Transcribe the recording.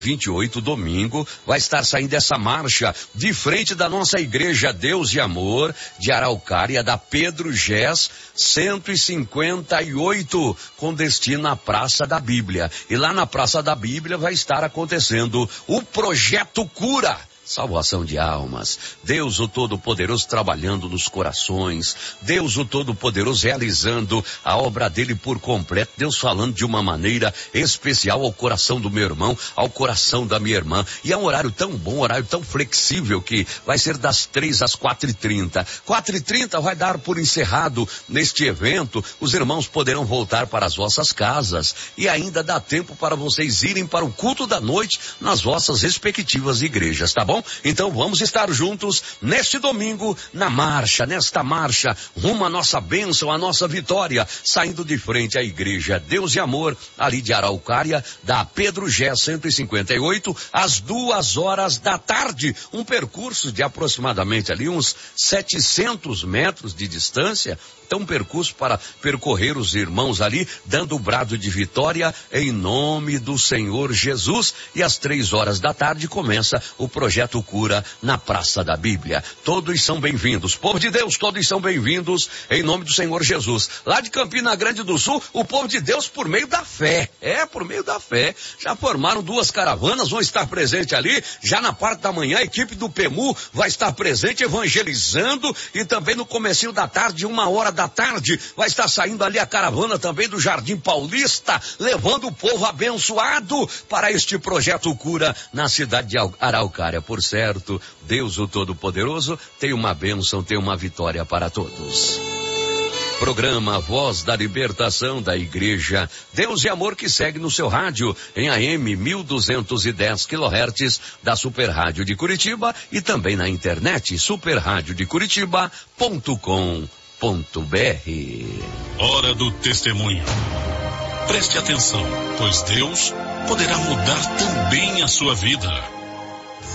28, domingo, vai estar saindo essa marcha de frente da nossa igreja Deus e Amor, de Araucária, da Pedro Gés, 158, com destino à Praça da Bíblia. E lá na Praça da Bíblia vai estar acontecendo o Projeto Cura. Salvação de almas, Deus o Todo-Poderoso trabalhando nos corações, Deus o Todo-Poderoso realizando a obra dele por completo, Deus falando de uma maneira especial ao coração do meu irmão, ao coração da minha irmã, e é um horário tão bom, horário tão flexível que vai ser das 3 às 4h30. 4h30 vai dar por encerrado neste evento, os irmãos poderão voltar para as vossas casas e ainda dá tempo para vocês irem para o culto da noite nas vossas respectivas igrejas, tá bom? Então vamos estar juntos neste domingo nesta marcha rumo à nossa bênção, à nossa vitória, saindo de frente à igreja Deus e Amor, ali de Araucária, da Pedro Gé 158, às 14h, um percurso de aproximadamente ali uns 700 metros de distância. Então, um percurso para percorrer os irmãos ali, dando o brado de vitória em nome do Senhor Jesus. E às 15h começa o Projeto Cura na Praça da Bíblia. Todos são bem-vindos. Povo de Deus, todos são bem-vindos em nome do Senhor Jesus. Lá de Campina Grande do Sul, o povo de Deus por meio da fé. Por meio da fé. Já formaram 2 caravanas, vão estar presentes ali. Já na parte da manhã, a equipe do PEMU vai estar presente evangelizando, e também no comecinho da tarde, 1h vai estar saindo ali a caravana também do Jardim Paulista, levando o povo abençoado para este Projeto Cura na cidade de Araucária. Por certo, Deus o Todo-Poderoso tem uma bênção, tem uma vitória para todos. Programa Voz da Libertação da Igreja Deus e Amor, que segue no seu rádio em AM 1210 kHz da Super Rádio de Curitiba e também na internet superradiodecuritiba.com.br. Hora do testemunho. Preste atenção, pois Deus poderá mudar também a sua vida.